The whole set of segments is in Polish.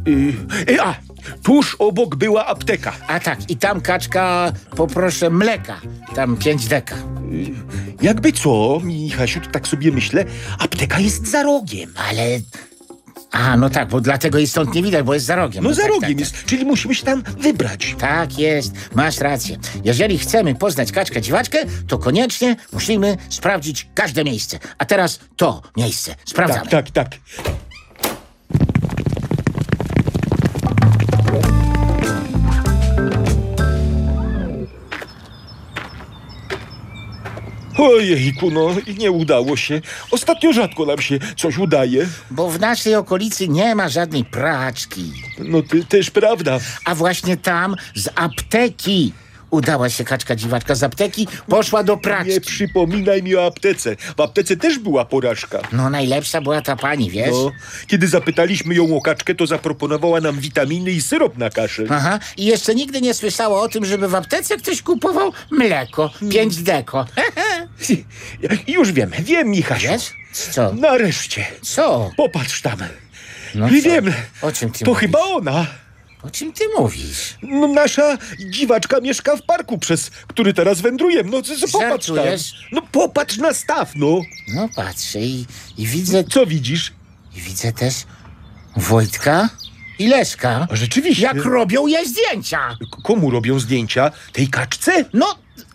A, tuż obok była apteka. A tak, i tam Kaczka, poproszę mleka. Tam 5 deka. Jakby co, Michasiu, to tak sobie myślę, apteka jest za rogiem. Ale... A, no tak, bo dlatego jej stąd nie widać, bo jest za rogiem. No za tak, rogiem tak, jest, czyli musimy się tam wybrać. Tak jest, masz rację. Jeżeli chcemy poznać kaczkę dziwaczkę, to koniecznie musimy sprawdzić każde miejsce. A teraz to miejsce. Sprawdzamy. Tak. Ojejku, no i nie udało się. Ostatnio rzadko nam się coś udaje. Bo w naszej okolicy nie ma żadnej praczki. No też prawda. A właśnie tam z apteki udała się kaczka dziwaczka. Z apteki poszła do praczki. Nie przypominaj mi o aptece. W aptece też była porażka. No najlepsza była ta pani, wiesz? No, kiedy zapytaliśmy ją o kaczkę, to zaproponowała nam witaminy i syrop na kaszę. Aha, i jeszcze nigdy nie słyszała o tym, żeby w aptece ktoś kupował mleko. 5 deko. Już wiem, Michasiu. Wiesz? Co? Nareszcie. Co? Popatrz tam. No I co? wiem. O czym ty To mówisz? chyba ona. O czym ty mówisz? No, nasza dziwaczka mieszka w parku, przez który teraz wędrujemy. No, popatrz tam. Żartujesz? No, popatrz na staw, no. No patrzę i widzę... Co widzisz? I widzę też Wojtka i Leszka. A rzeczywiście. Jak robią jej zdjęcia. Komu robią zdjęcia? Tej kaczce? No,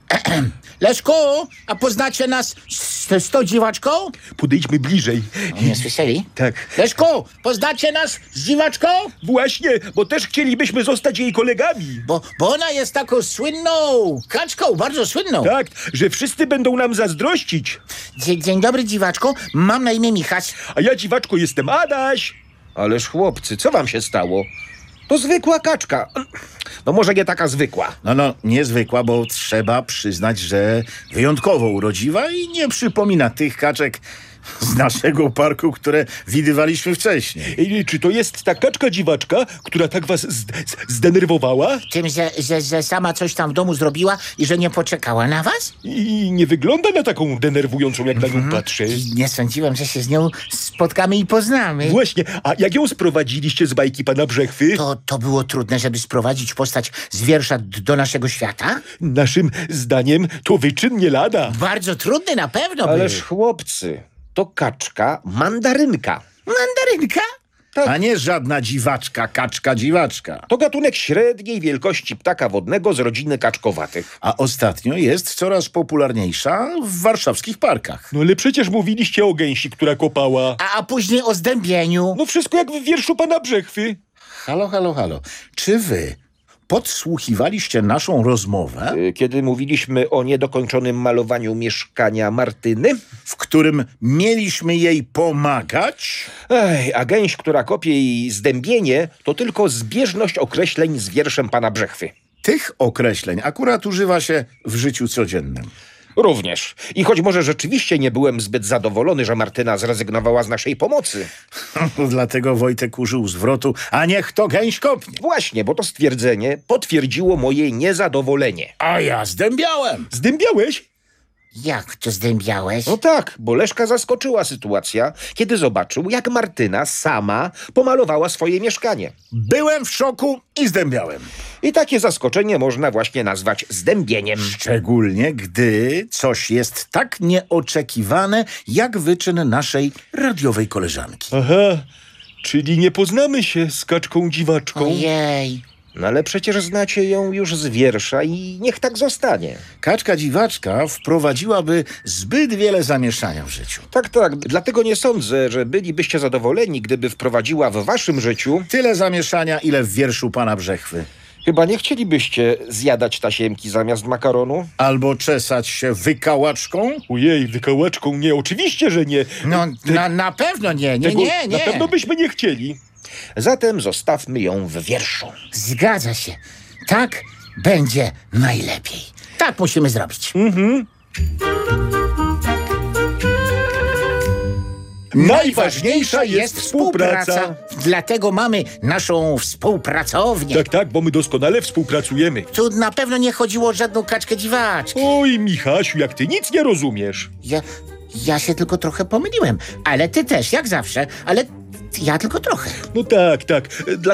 Leszku, a poznacie nas z tą dziwaczką? Podejdźmy bliżej. Nie słyszeli? Tak. Leszku, poznacie nas z dziwaczką? Właśnie, bo też chcielibyśmy zostać jej kolegami. Bo ona jest taką słynną kaczką, bardzo słynną. Tak, że wszyscy będą nam zazdrościć. Dzień dobry, dziwaczko. Mam na imię Michaś. A ja, dziwaczko, jestem Adaś. Ależ chłopcy, co wam się stało? To zwykła kaczka. No może nie taka zwykła. No, niezwykła, bo trzeba przyznać, że wyjątkowo urodziwa i nie przypomina tych kaczek z naszego parku, które widywaliśmy wcześniej. Czy to jest ta kaczka dziwaczka, która tak was zdenerwowała? Tym, że sama coś tam w domu zrobiła i że nie poczekała na was? I nie wygląda na taką denerwującą, jak na nią patrzę. I nie sądziłem, że się z nią spotkamy i poznamy. Właśnie, a jak ją sprowadziliście z bajki pana Brzechwy? To było trudne, żeby sprowadzić postać z wiersza do naszego świata? Naszym zdaniem to wyczyn nie lada. Bardzo trudny na pewno Ależ był. chłopcy, to kaczka mandarynka. Mandarynka? A nie żadna dziwaczka, kaczka dziwaczka. To gatunek średniej wielkości ptaka wodnego z rodziny kaczkowatych. A ostatnio jest coraz popularniejsza w warszawskich parkach. No ale przecież mówiliście o gęsi, która kopała. A później o zdębieniu. No wszystko jak w wierszu pana Brzechwy. Halo. Czy wy podsłuchiwaliście naszą rozmowę, Kiedy mówiliśmy o niedokończonym malowaniu mieszkania Martyny? w którym mieliśmy jej pomagać? A gęś, która kopie i zdębienie, to tylko zbieżność określeń z wierszem pana Brzechwy. Tych określeń akurat używa się w życiu codziennym. Również. I choć może rzeczywiście nie byłem zbyt zadowolony, że Martyna zrezygnowała z naszej pomocy. Dlatego Wojtek użył zwrotu, a niech to gęś kopnie. Właśnie, bo to stwierdzenie potwierdziło moje niezadowolenie. A ja zdębiałem. Zdębiałeś? Jak to zdębiałeś? No tak, bo Leszka zaskoczyła sytuacja, kiedy zobaczył, jak Martyna sama pomalowała swoje mieszkanie. Byłem w szoku i zdębiałem. I takie zaskoczenie można właśnie nazwać zdębieniem. Szczególnie, gdy coś jest tak nieoczekiwane, jak wyczyn naszej radiowej koleżanki. Aha, czyli nie poznamy się z kaczką dziwaczką. Ojej. No ale przecież znacie ją już z wiersza i niech tak zostanie. Kaczka dziwaczka wprowadziłaby zbyt wiele zamieszania w życiu. Tak, dlatego nie sądzę, że bylibyście zadowoleni, gdyby wprowadziła w waszym życiu. Tyle zamieszania, ile w wierszu pana Brzechwy. Chyba nie chcielibyście zjadać tasiemki zamiast makaronu? Albo czesać się wykałaczką. Ojej, wykałaczką nie, oczywiście, że nie. No, na pewno nie. Tego na pewno byśmy nie chcieli. Zatem zostawmy ją w wierszu. Zgadza się. Tak będzie najlepiej. Tak musimy zrobić. Najważniejsza jest współpraca. Dlatego mamy naszą współpracownię. Tak, bo my doskonale współpracujemy. Tu na pewno nie chodziło o żadną kaczkę dziwaczkę. Oj, Michasiu, jak ty nic nie rozumiesz. Ja się tylko trochę pomyliłem. Ale ty też, jak zawsze. Ale ja tylko trochę. No tak.